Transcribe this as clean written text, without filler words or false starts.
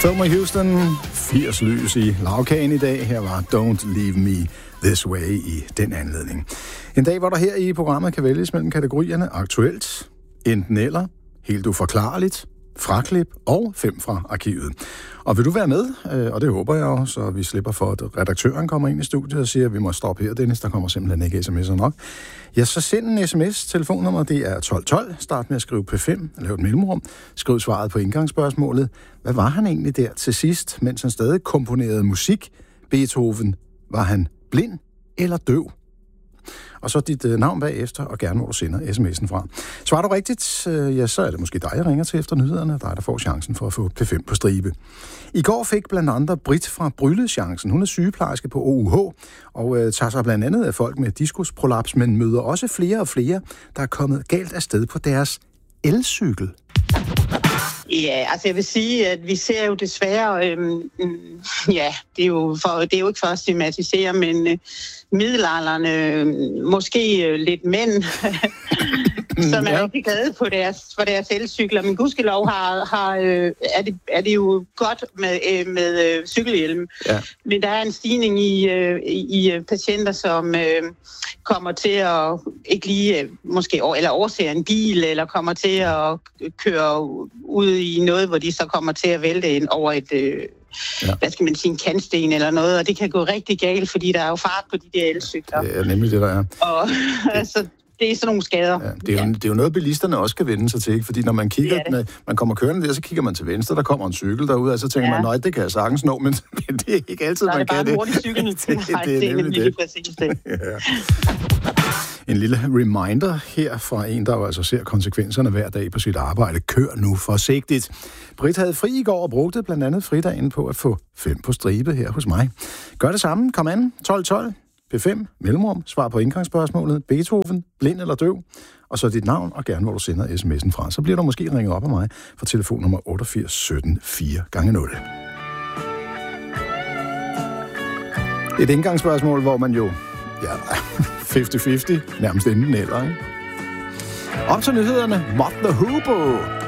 Thelma Houston, 80 lys i lavkagen i dag. Her var Don't Leave Me This Way i den anledning. En dag, hvor der her i programmet kan vælges mellem kategorierne aktuelt, enten eller, helt uforklarligt, fraklip og 5 fra arkivet. Og vil du være med? Og det håber jeg jo, så vi slipper for, at redaktøren kommer ind i studiet og siger, at vi må stoppe her, Dennis, der kommer simpelthen ikke sms'er nok. Ja, så send en sms. Telefonnummer, det er 1212. Start med at skrive P5, lav et mellemrum. Skriv svaret på indgangsspørgsmålet. Hvad var han egentlig der til sidst, mens han stadig komponerede musik? Beethoven, var han blind eller døv? Og så dit navn bagefter, og gerne hvor du sender sms'en fra. Svarer du rigtigt, ja, så er det måske dig, jeg ringer til efter nyhederne, dig, der får chancen for at få P5 på stribe. I går fik blandt andet Britt fra Bryllet chancen. Hun er sygeplejerske på OUH, og tager sig blandt andet af folk med diskusprolaps, men møder også flere og flere, der er kommet galt afsted på deres elcykel. Ja, altså jeg vil sige, at vi ser jo desværre, det er jo ikke for at stigmatisere, men middelaldrende, måske lidt mænd, som er rigtig glade for deres elcykler. Men gudskelov er det jo godt med cykelhjelm. Ja. Men der er en stigning i patienter, som kommer til at ikke lige måske eller overser en bil, eller kommer til at køre ud i noget, hvor de så kommer til at vælte ind over et hvad skal man sige, en kantsten eller noget, og det kan gå rigtig galt, fordi der er jo fart på de der elcykler. Det er nemlig det, der er. Og altså, det er sådan nogle skader. Ja, det er jo noget, bilisterne også kan vende sig til, ikke? Fordi når man kigger, man kommer kørende der, så kigger man til venstre, der kommer en cykel derude, og så tænker man, nej, det kan jeg sagtens nå, men det er ikke altid, man kan det. Det er bare en hurtig cykel. det er nemlig det. Præcis det. Ja. En lille reminder her fra en, der jo altså ser konsekvenserne hver dag på sit arbejde. Kør nu forsigtigt. Britt havde fri i går og brugte blandt andet fridagen på at få 5 på stribe her hos mig. Gør det samme. Kom an. 1212. P5. Mellemrum. Svar på indgangsspørgsmålet. Beethoven. Blind eller døv. Og så dit navn, og gerne hvor du sender sms'en fra. Så bliver du måske ringet op af mig fra telefonnummer 88 17 4x0. Et indgangsspørgsmål, hvor man jo 50-50, nærmest enten eller, ikke? Op til nyhederne, Mott the Hoople.